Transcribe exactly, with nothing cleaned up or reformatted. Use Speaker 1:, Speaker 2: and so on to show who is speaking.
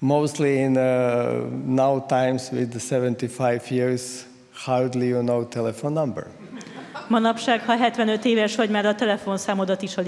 Speaker 1: Mostly in uh, now times with seventy-five years, hardly you know telephone number.
Speaker 2: Manapság, ha hetvenöt éves vagy, már a telefonszámodat is alig